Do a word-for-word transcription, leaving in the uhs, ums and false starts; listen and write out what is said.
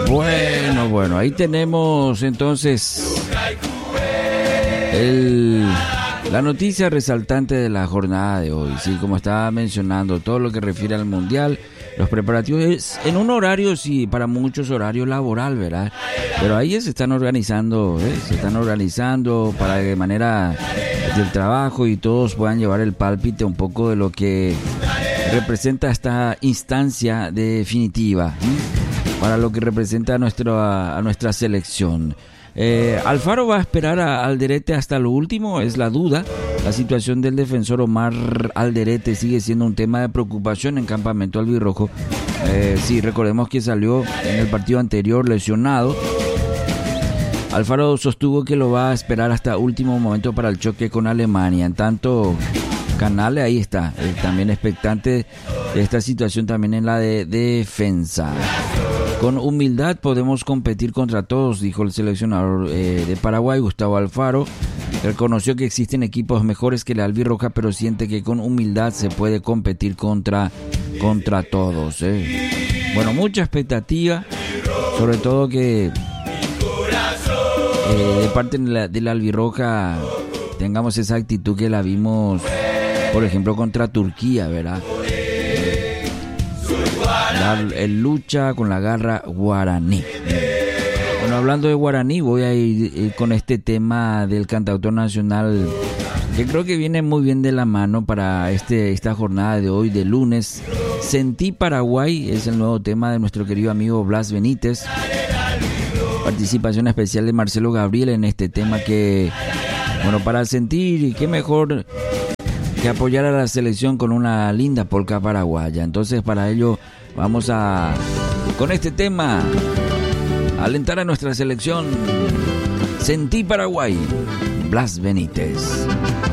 Bueno, bueno, ahí tenemos entonces el, la noticia resaltante de la jornada de hoy. Sí, como estaba mencionando, todo lo que refiere al Mundial, los preparativos es en un horario, sí, para muchos horario laboral, ¿verdad? Pero ahí se están organizando, ¿eh? se están organizando para de manera del trabajo y todos puedan llevar el pálpite un poco de lo que representa esta instancia definitiva, ¿eh? para lo que representa a, nuestro, a, a nuestra selección. Eh, Alfaro va a esperar a Alderete hasta lo último, es la duda. La situación del defensor Omar Alderete sigue siendo un tema de preocupación en campamento albirrojo. Eh, sí, recordemos que salió en el partido anterior lesionado. Alfaro sostuvo que lo va a esperar hasta último momento para el choque con Alemania. En tanto, Canale ahí está, eh, también expectante de esta situación también en la de, de defensa. Con humildad podemos competir contra todos, dijo el seleccionador eh, de Paraguay, Gustavo Alfaro. Reconoció que existen equipos mejores que la albirroja, pero siente que con humildad se puede competir contra, contra todos. Eh. Bueno, mucha expectativa, sobre todo que eh, de parte de la, de la albirroja tengamos esa actitud que la vimos, por ejemplo, contra Turquía, ¿verdad? La, el lucha con la garra guaraní. Bueno, hablando de guaraní, voy a ir, ir con este tema del cantautor nacional que creo que viene muy bien de la mano para este esta jornada de hoy, de lunes. Sentí Paraguay es el nuevo tema de nuestro querido amigo Blas Benítez. Participación especial de Marcelo Gabriel en este tema que, bueno, para sentir, y qué mejor que apoyar a la selección con una linda polca paraguaya. Entonces, para ello vamos a, con este tema, alentar a nuestra selección. Sentí Paraguay, Blas Benítez.